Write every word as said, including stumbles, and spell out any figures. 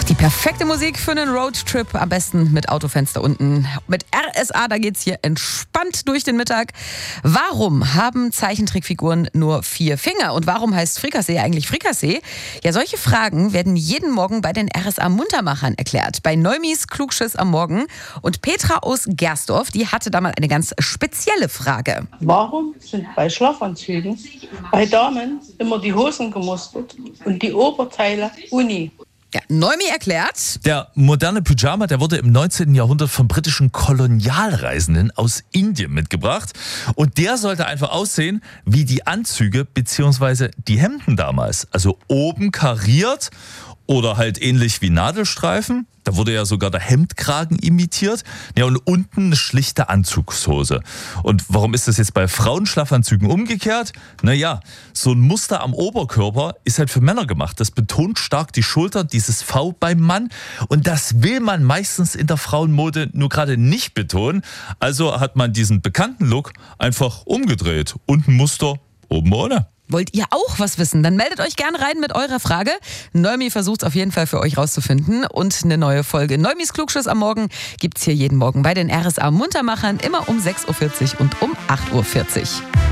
Die perfekte Musik für einen Roadtrip, am besten mit Autofenster unten. Mit R S A, da geht's hier entspannt durch den Mittag. Warum haben Zeichentrickfiguren nur vier Finger? Und warum heißt Frikassee eigentlich Frikassee? Ja, solche Fragen werden jeden Morgen bei den R S A Muntermachern erklärt. Bei Neumis Klugschiss am Morgen. Und Petra aus Gersdorf, die hatte da mal eine ganz spezielle Frage. Warum sind bei Schlafanzügen bei Damen immer die Hosen gemustert und die Oberteile uni? Ja, Neumi erklärt. Der moderne Pyjama, der wurde im neunzehnten Jahrhundert von britischen Kolonialreisenden aus Indien mitgebracht. Und der sollte einfach aussehen wie die Anzüge bzw. die Hemden damals. Also oben kariert oder halt ähnlich wie Nadelstreifen. Da wurde ja sogar der Hemdkragen imitiert. Ja, und unten eine schlichte Anzugshose. Und warum ist das jetzt bei Frauenschlafanzügen umgekehrt? Naja, so ein Muster am Oberkörper ist halt für Männer gemacht. Das betont stark die Schultern, dieses V beim Mann. Und das will man meistens in der Frauenmode nur gerade nicht betonen. Also hat man diesen bekannten Look einfach umgedreht. Unten Muster, oben ohne. Wollt ihr auch was wissen? Dann meldet euch gerne rein mit eurer Frage. Neumi versucht es auf jeden Fall für euch rauszufinden. Und eine neue Folge Neumis Klugschiss am Morgen gibt's hier jeden Morgen bei den R S A Muntermachern, immer um sechs Uhr vierzig und um acht Uhr vierzig.